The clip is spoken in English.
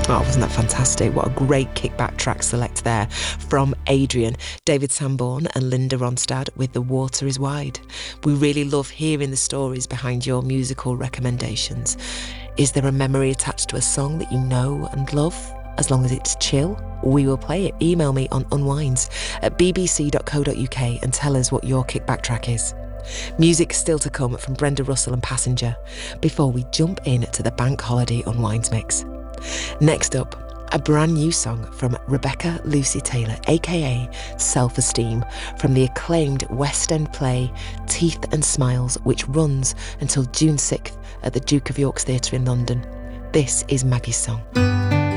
Oh, wasn't that fantastic? What a great kickback track select there from Adrian, David Sanborn and Linda Ronstadt with The Water is Wide. We really love hearing the stories behind your musical recommendations. Is there a memory attached to a song that you know and love? As long as it's chill, we will play it. Email me on unwinds@bbc.co.uk and tell us what your kickback track is. Music still to come from Brenda Russell and Passenger before we jump in to the Bank Holiday Unwinds mix. Next up, a brand new song from Rebecca Lucy Taylor, aka Self-Esteem, from the acclaimed West End play Teeth and Smiles, which runs until June 6th at the Duke of York's Theatre in London. This is Maggie's song.